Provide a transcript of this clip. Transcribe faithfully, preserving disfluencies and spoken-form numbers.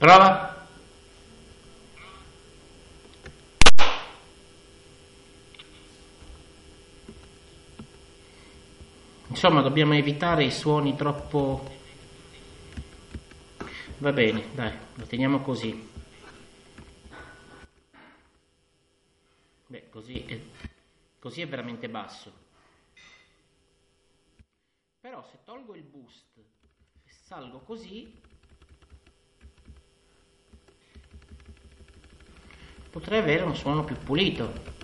Prova. Insomma, dobbiamo evitare i suoni troppo... Va bene, dai, lo teniamo così. Beh, così è, così è veramente basso. Però se tolgo il boost e salgo così, potrei avere un suono più pulito.